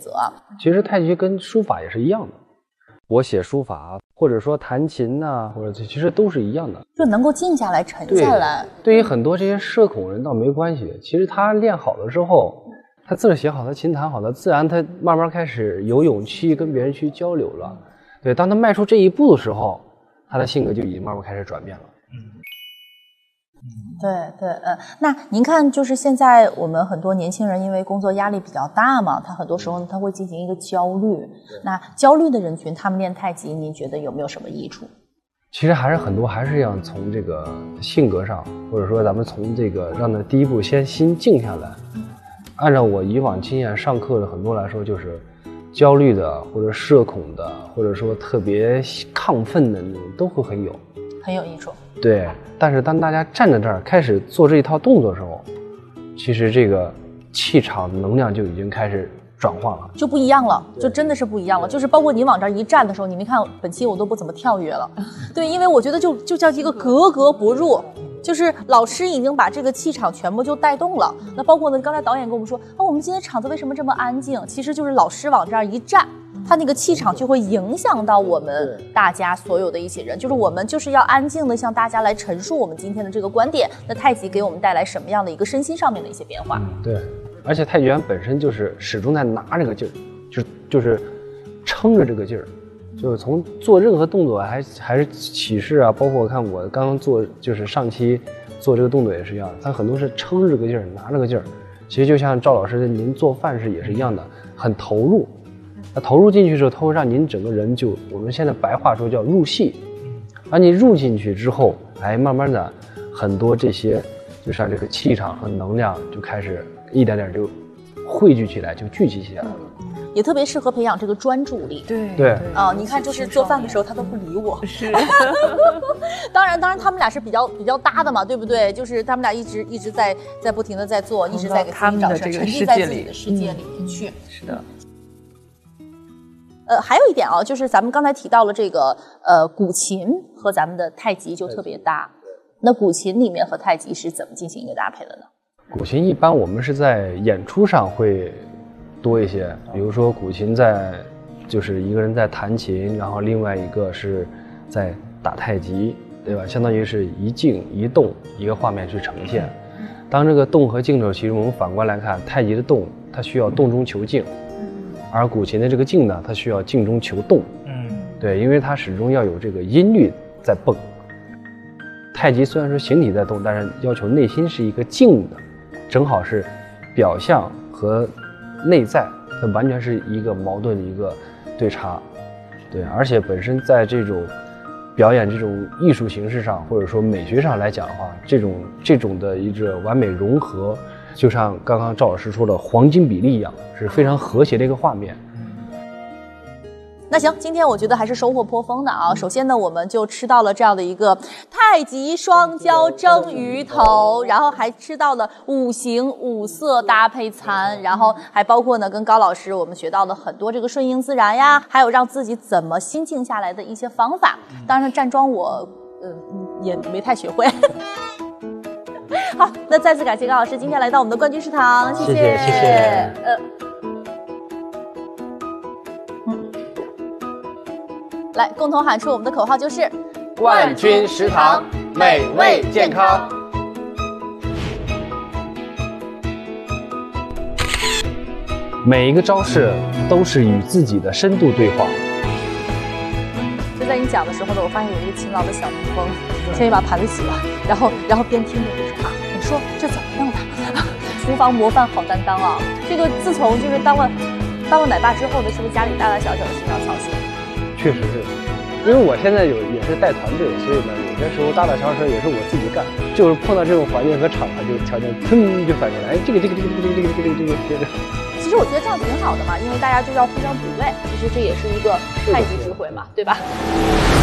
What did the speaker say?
择。 其实太极跟书法也是一样的，我写书法或者说弹琴呐，或者其实都是一样的， 就能够静下来、沉下来。 对于很多这些社恐人倒没关系，其实他练好了之后，他字写好，他琴弹好了，自然他慢慢开始有勇气跟别人去交流了。对，当他迈出这一步的时候，他的性格就已经慢慢开始转变了。 对对，那您看，就是现在我们很多年轻人因为工作压力比较大嘛，他很多时候他会进行一个焦虑。那焦虑的人群，他们练太极，您觉得有没有什么益处？ 其实还是很多，还是要从这个性格上，或者说咱们从这个让他第一步先心静下来。按照我以往经验，上课的很多来说，就是焦虑的或者社恐的，或者说特别亢奋的那种，都会很有益处。对，但是当大家站在这儿开始做这一套动作的时候，其实这个气场能量就已经开始转换了， 就不一样了，就真的是不一样了。就是包括你往这儿一站的时候，你没看本期我都不怎么跳跃了，对，因为我觉得就叫一个格格不入，就是老师已经把这个气场全部就带动了。那包括呢，刚才导演跟我们说，我们今天场子为什么这么安静？其实就是老师往这儿一站，他那个气场就会影响到我们大家所有的一些人，就是我们就是要安静的向大家来陈述我们今天的这个观点。那太极给我们带来什么样的一个身心上面的一些变化？ 对，而且太极拳本身就是始终在拿这个劲儿，就是撑着这个劲儿，就是从做任何动作还是起势啊，包括我看我刚刚做，就是上期做这个动作也是一样的，他很多是撑着这个劲儿，拿这个劲儿。其实就像赵老师您做饭是也是一样的，很投入。那投入进去之后，它会让您整个人就我们现在白话说叫入戏，而你入进去之后，慢慢的很多这些就像这个气场和能量就开始一点点就汇聚起来，就聚集起来了。 也特别适合培养这个专注力。 对啊，你看，就是做饭的时候他都不理我。是。当然，他们俩是比较搭的嘛，对不对？就是他们俩一直在不停的在做，一直在给自己找事，沉浸在自己的世界里面去。 是的。 还有一点啊，就是咱们刚才提到了这个古琴和咱们的太极就特别搭。那古琴里面和太极是怎么进行一个搭配的呢？ 古琴一般我们是在演出上会多一些，比如说古琴就是一个人在弹琴，然后另外一个是在打太极，对吧？相当于是一静一动一个画面去呈现。当这个动和静的时候，其实我们反过来看，太极的动它需要动中求静。而古琴的这个静呢，它需要静中求动。对，因为它始终要有这个音律在蹦。太极虽然说形体在动，但是要求内心是一个静的，正好是表象和内在，它完全是一个矛盾的一个对差。对，而且本身在这种表演这种艺术形式上，或者说美学上来讲的话，这种的一个完美融合，就像刚刚赵老师说的黄金比例一样，是非常和谐的一个画面。 那行，今天我觉得还是收获颇丰的啊。首先呢，我们就吃到了这样的一个太极双椒蒸鱼头，然后还吃到了五行五色搭配餐，然后还包括呢跟高老师我们学到了很多这个顺应自然呀，还有让自己怎么心静下来的一些方法。当然站桩我也没太学会。好，那再次感谢高老师今天来到我们的冠军食堂，谢谢。来，共同喊出我们的口号，就是冠军食堂，美味健康。 每一个招式都是与自己的深度对话。 就在你讲的时候呢，我发现有一个勤劳的小蜜蜂，先把盘子洗了，然后边听着就说你说这怎么弄的？厨房模范好担当啊！这个自从就是当了奶爸之后呢，是不是家里大大小小的事要操心？ 确实是，因为我现在也是带团队，所以呢，有些时候大大小小也是我自己干，就是碰到这种环境和场合，就条件噌就反应来，这个。 其实我觉得这样挺好的嘛，因为大家就要互相补位，其实这也是一个太极智慧嘛，对吧？